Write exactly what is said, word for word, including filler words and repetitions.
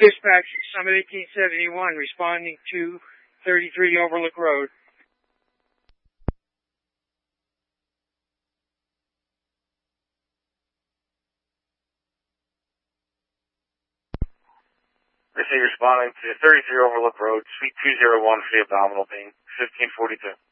Dispatch, Summit eighteen seventy-one, responding to thirty-three Overlook Road. Receive responding to thirty-three Overlook Road, Suite two oh one for the abdominal pain, fifteen forty-two.